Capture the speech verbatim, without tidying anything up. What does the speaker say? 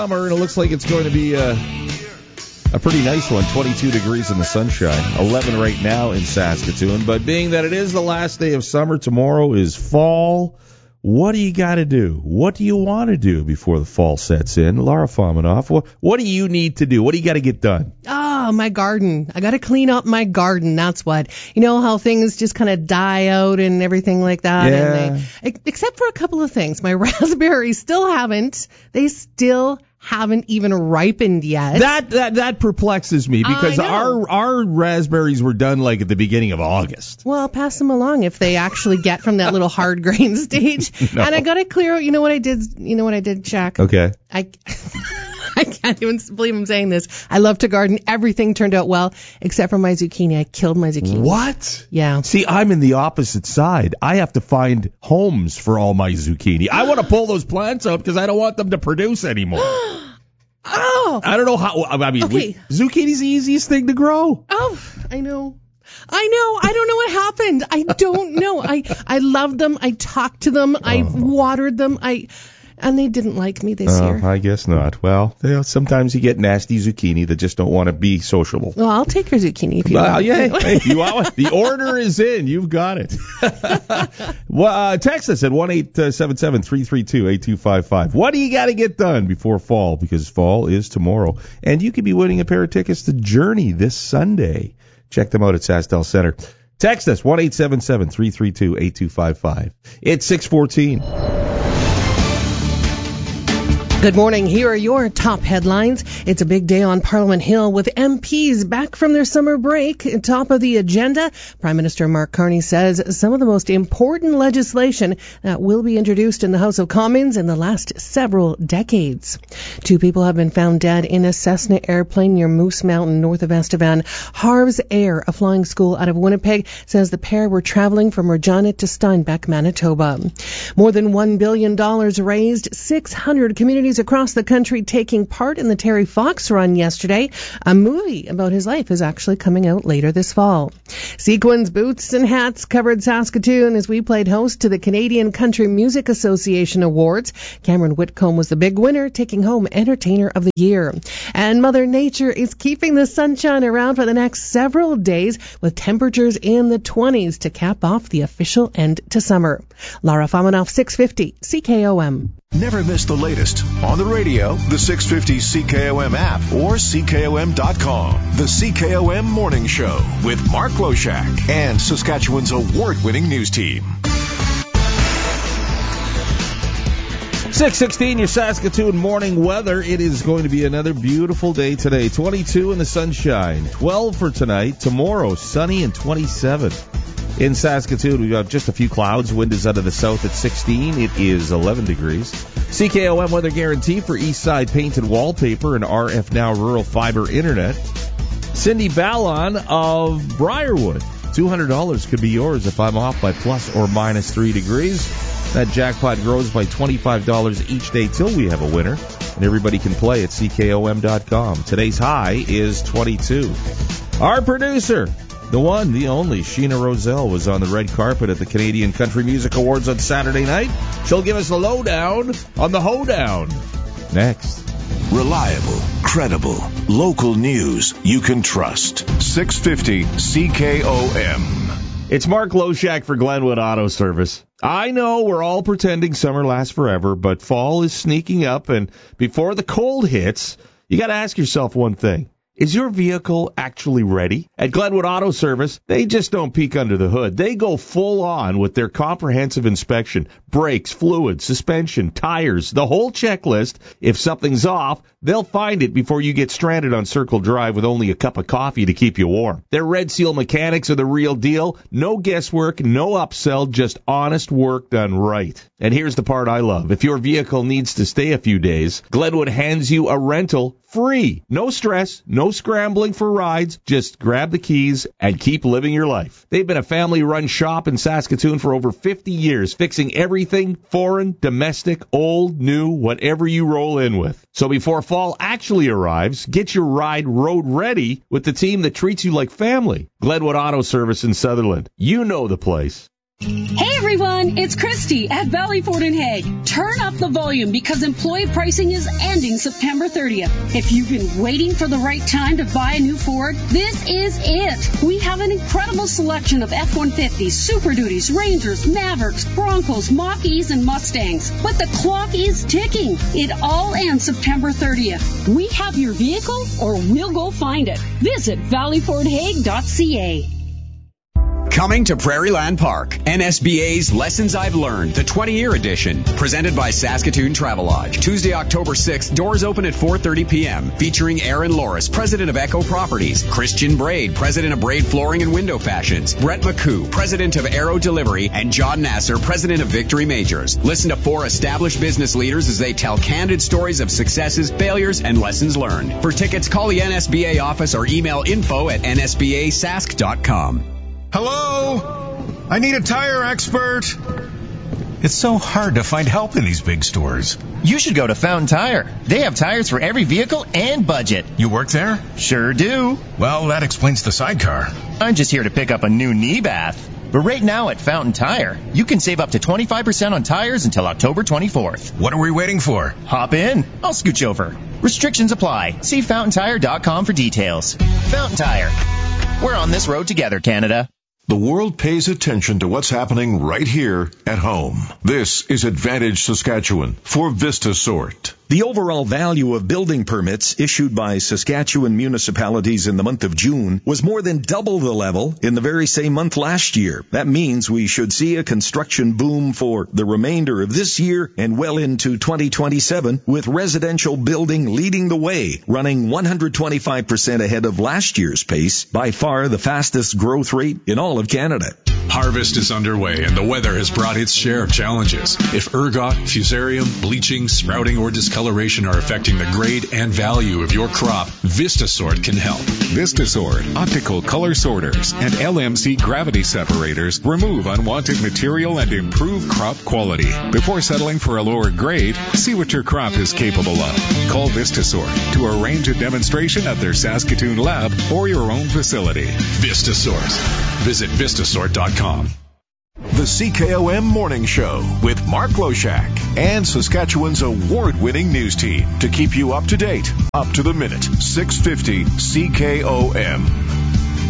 Summer, and it looks like it's going to be a, a pretty nice one. twenty-two degrees in the sunshine, eleven right now in Saskatoon. But being that it is the last day of summer, tomorrow is fall. What do you got to do? What do you want to do before the fall sets in? Laura Fominoff, what, what do you need to do? What do you got to get done? Oh, my garden. I got to clean up my garden. That's what. You know how things just kind of die out and everything like that? Yeah. And they, except for a couple of things. My raspberries still haven't. They still haven't even ripened yet. That that that perplexes me because our our raspberries were done like at the beginning of August. Well, pass them along if they actually get from that little hard grain stage. No. And I got to clear out. You know what I did? You know what I did, Jack? Okay. I I can't even believe I'm saying this. I love to garden. Everything turned out well except for my zucchini. I killed my zucchini. What? Yeah. See, I'm in the opposite side. I have to find homes for all my zucchini. I want to pull those plants out because I don't want them to produce anymore. Oh. I don't know how. I mean, okay. we, zucchini's the easiest thing to grow. Oh, I know. I know. I don't know what happened. I don't know. I I loved them. I talked to them. I oh. watered them. I and they didn't like me this oh, year. I guess not. Well, you know, sometimes you get nasty zucchini that just don't want to be sociable. Well, I'll take your zucchini if you well, want. Yeah, hey, you want the order is in. You've got it. Well, uh, text us at one eight seven seven, three three two, eight two five five. What do you got to get done before fall? Because fall is tomorrow. And you could be winning a pair of tickets to Journey this Sunday. Check them out at SaskTel Center. Text us, one eight seven seven, three three two, eight two five five. It's six fourteen. Good morning. Here are your top headlines. It's a big day on Parliament Hill with M Ps back from their summer break. Top of the agenda, Prime Minister Mark Carney says some of the most important legislation that will be introduced in the House of Commons in the last several decades. Two people have been found dead in a Cessna airplane near Moose Mountain, north of Estevan. Harv's Air, a flying school out of Winnipeg, says the pair were traveling from Regina to Steinbach, Manitoba. More than one billion dollars raised, six hundred communities across the country taking part in the Terry Fox Run yesterday. A movie about his life is actually coming out later this fall. Sequins, boots, and hats covered Saskatoon as we played host to the Canadian Country Music Association Awards. Cameron Whitcomb was the big winner, taking home Entertainer of the Year. And Mother Nature is keeping the sunshine around for the next several days with temperatures in the twenties to cap off the official end to summer. Laura Fominoff, six fifty C K O M. Never miss the latest on the radio, the six fifty C K O M app, or C K O M dot com. The C K O M Morning Show with Mark Loshak and Saskatchewan's award-winning news team. six sixteen, your Saskatoon morning weather. It is going to be another beautiful day today. twenty-two in the sunshine, twelve for tonight. Tomorrow, sunny and twenty-seven. In Saskatoon, we've got just a few clouds. Wind is out of the south at sixteen. It is eleven degrees. C K O M weather guarantee for Eastside Paint and Wallpaper and R F Now Rural Fiber Internet. Cindy Ballon of Briarwood. two hundred dollars could be yours if I'm off by plus or minus three degrees. That jackpot grows by twenty-five dollars each day till we have a winner. And everybody can play at C K O M dot com. Today's high is twenty-two. Our producer, the one, the only, Sheena Roselle, was on the red carpet at the Canadian Country Music Awards on Saturday night. She'll give us a lowdown on the hoedown. Next. Reliable, credible, local news you can trust. six fifty C K O M. It's Mark Loshak for Glenwood Auto Service. I know we're all pretending summer lasts forever, but fall is sneaking up, and before the cold hits, you got to ask yourself one thing. Is your vehicle actually ready? At Glenwood Auto Service, they just don't peek under the hood. They go full on with their comprehensive inspection. Brakes, fluids, suspension, tires, the whole checklist. If something's off, they'll find it before you get stranded on Circle Drive with only a cup of coffee to keep you warm. Their Red Seal mechanics are the real deal. No guesswork, no upsell, just honest work done right. And here's the part I love. If your vehicle needs to stay a few days, Glenwood hands you a rental free. No stress, no scrambling for rides. Just grab the keys and keep living your life. They've been a family-run shop in Saskatoon for over fifty years, fixing everything foreign, domestic, old, new, whatever you roll in with. So before fall actually arrives, get your ride road ready with the team that treats you like family. Glenwood Auto Service in Sutherland. You know the place. Hey everyone, it's Christy at Valley Ford and Hague. Turn up the volume because employee pricing is ending September thirtieth. If you've been waiting for the right time to buy a new Ford, this is it. We have an incredible selection of F one fifties, Super Duties, Rangers, Mavericks, Broncos, Mach-E's, and Mustangs. But the clock is ticking. It all ends September thirtieth. We have your vehicle or we'll go find it. Visit valley ford hague dot c a. Coming to Prairieland Park, N S B A's Lessons I've Learned, the twenty-year edition, presented by Saskatoon Travelodge. Tuesday, October sixth, doors open at four thirty p.m., featuring Aaron Loris, president of Echo Properties, Christian Braid, president of Braid Flooring and Window Fashions, Brett McCoo, president of Aero Delivery, and John Nasser, president of Victory Majors. Listen to four established business leaders as they tell candid stories of successes, failures, and lessons learned. For tickets, call the N S B A office or email info at n s b a sask dot com. Hello? I need a tire expert. It's so hard to find help in these big stores. You should go to Fountain Tire. They have tires for every vehicle and budget. You work there? Sure do. Well, that explains the sidecar. I'm just here to pick up a new knee bath. But right now at Fountain Tire, you can save up to twenty-five percent on tires until October twenty-fourth. What are we waiting for? Hop in. I'll scooch over. Restrictions apply. See fountain tire dot com for details. Fountain Tire. We're on this road together, Canada. The world pays attention to what's happening right here at home. This is Advantage Saskatchewan for VistaSort. The overall value of building permits issued by Saskatchewan municipalities in the month of June was more than double the level in the very same month last year. That means we should see a construction boom for the remainder of this year and well into twenty twenty-seven, with residential building leading the way, running one hundred twenty-five percent ahead of last year's pace, by far the fastest growth rate in all of Canada. Harvest is underway and the weather has brought its share of challenges. If ergot, fusarium, bleaching, sprouting, or discoloration are affecting the grade and value of your crop, VistaSort can help. VistaSort, optical color sorters, and L M C gravity separators remove unwanted material and improve crop quality. Before settling for a lower grade, see what your crop is capable of. Call VistaSort to arrange a demonstration at their Saskatoon lab or your own facility. VistaSort. Visit vistasort dot com. The C K O M Morning Show with Mark Loshak and Saskatchewan's award-winning news team to keep you up to date, up to the minute. six fifty C K O M.